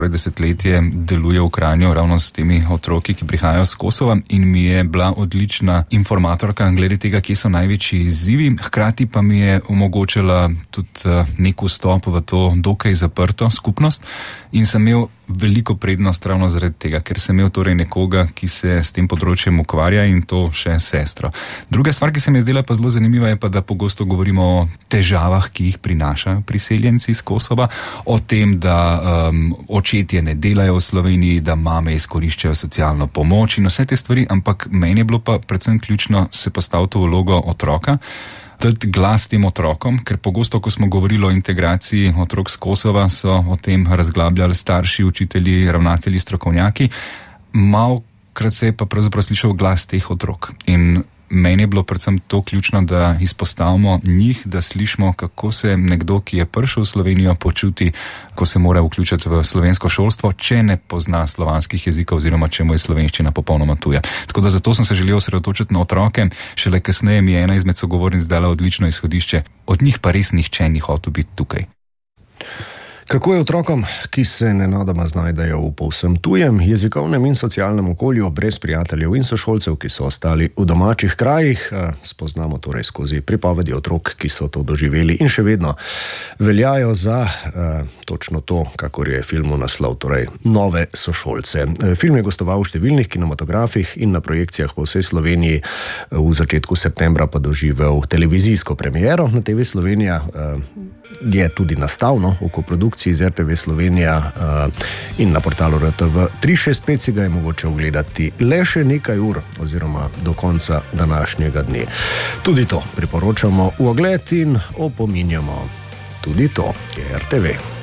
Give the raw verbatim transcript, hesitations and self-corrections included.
desetletje deluje v Kranju ravno s temi otroki, ki prihajajo z Kosova, in mi je bila odlična informatorka glede tega, kje so največji izzivi. Hkrati pa mi je omogočila tudi nek vstop v to dokaj zaprto skupnost in sem imel veliko prednost ravno zaradi tega, ker sem imel torej nekoga, ki se s tem področjem ukvarja, in to še sestro. Druga stvar, ki se mi je zdela pa zelo zanimiva, je pa, da pogosto govorimo o težavah, ki jih prinašajo priseljenci iz Kosova, o tem, da um, očetje ne delajo v Sloveniji, da mame izkoriščajo socialno pomoč in vse te stvari, ampak meni je bilo pa predvsem ključno se postaviti v vlogo otroka, dati glas tem otrokom, ker pogosto, ko smo govorili o integraciji otrok z Kosova, so o tem razglabljali starši, učitelji, ravnatelji, strokovnjaki. Malokrat se je pa pravzaprav slišal glas teh otrok. In meni je bilo predvsem to ključno, da izpostavimo njih, da slišimo, kako se nekdo, ki je prišel v Slovenijo, počuti, ko se mora vključiti v slovensko šolstvo, če ne pozna slovanskih jezikov oziroma če mu je slovenščina popolnoma tuja. Tako da zato sem se želel osredotočiti na otroke, šele kasneje mi je ena izmed sogovornic dala odlično izhodišče. Od njih pa res nihče ni hotel biti tukaj. Kako je otrokom, ki se nenadoma znajdejo v povsem tujem, jezikovnem in socialnem okolju, brez prijateljev in sošolcev, ki so ostali v domačih krajih, spoznamo torej skozi pripovedi otrok, ki so to doživeli in še vedno veljajo za eh, točno to, kakor je filmu naslov, torej nove sošolce. Film je gostoval v številnih kinematografih in na projekcijah po vsej Sloveniji, v začetku septembra pa doživel televizijsko premiero na T V Slovenija. Eh, je tudi nastavno v koprodukciji z R T V Slovenija uh, in na portalu R T V tri šest pet si ga je mogoče ogledati le še nekaj ur oziroma do konca današnjega dne. Tudi to priporočamo v ogled in opominjamo, tudi to je R T V.